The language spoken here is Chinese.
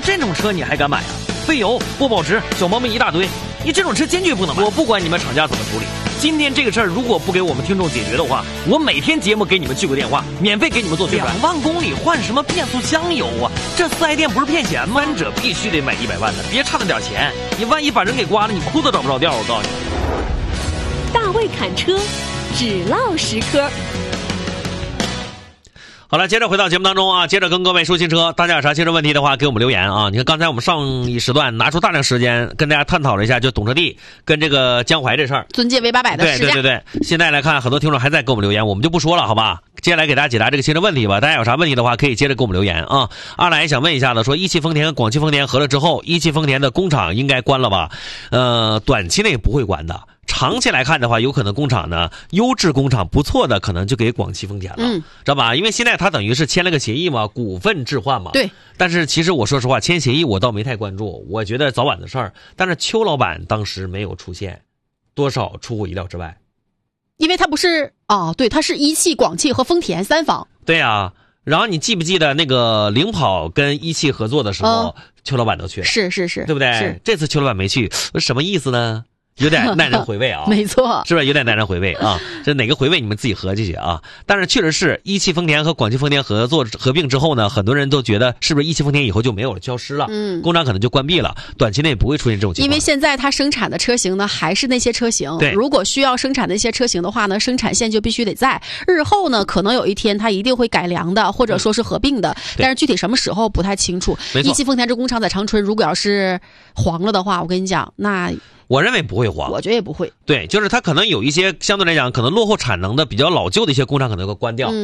这种车你还敢买啊？费油、不保值、小毛病一大堆，你这种车坚决不能买。我不管你们厂家怎么处理，今天这个事儿如果不给我们听众解决的话，我每天节目给你们去个电话，免费给你们做宣传。2万公里换什么变速箱油啊？这4S店不是骗钱吗？三者必须得买100万的，别差那点钱，你万一把人给刮了，你裤子找不着调。我告诉你， 大卫侃车，只唠实科。 好了，接着回到节目当中啊，接着跟各位说新车，大家有啥汽车问题的话，给我们留言啊。你看刚才我们上一时段拿出大量时间跟大家探讨了一下，就懂车帝跟这个江淮这事儿， 尊界 V800的试驾。 对，现在来看，很多听众还在给我们留言，我们就不说了，好吧？接下来给大家解答这个新车问题吧。大家有啥问题的话，可以接着给我们留言啊。二来想问一下的，说一汽丰田和广汽丰田合了之后，一汽丰田的工厂应该关了吧？短期内不会关的。长期来看的话，有可能工厂呢，优质工厂不错的，可能就给广汽丰田了，知道吧？因为现在他等于是签了个协议嘛，股份置换嘛。 对。 但是其实我说实话，签协议我倒没太关注，我觉得早晚的事儿。但是邱老板当时没有出现，多少出乎意料之外。 因为他不是对，他是一汽、广汽和丰田3方。 对啊。然后你记不记得那个领跑跟一汽合作的时候，邱老板都去了。 是， 对不对？ 是。 这次邱老板没去，什么意思呢？有点耐人回味啊。 没错， 是不是有点耐人回味啊？这哪个回味你们自己合计去啊。但是确实是一汽丰田和广汽丰田合并之后呢，很多人都觉得是不是一汽丰田以后就没有了，消失了，工厂可能就关闭了，短期内不会出现这种情况。 因为现在它生产的车型呢还是那些车型， 对， 如果需要生产那些车型的话呢，生产线就必须得在。日后呢，可能有一天它一定会改良的，或者说是合并的，但是具体什么时候不太清楚。一汽丰田这工厂在长春，如果要是黄了的话，我跟你讲，那我认为不会黄， 我觉得也不会。 对，就是它可能有一些相对来讲可能落后产能的比较老旧的一些工厂可能会关掉。